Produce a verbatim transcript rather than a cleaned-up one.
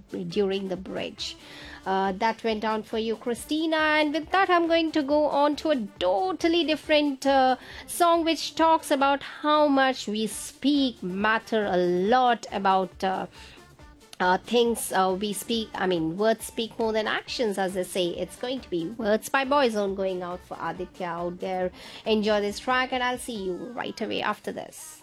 during the bridge. Uh, that went on for you, Christina. And with that, I'm going to go on to a totally different uh, song which talks about how much we speak matter a lot about uh, uh, things uh, we speak. I mean, words speak more than actions, as they say. It's going to be Words by Boyzone going out for Aditya out there. Enjoy this track, and I'll see you right away after this.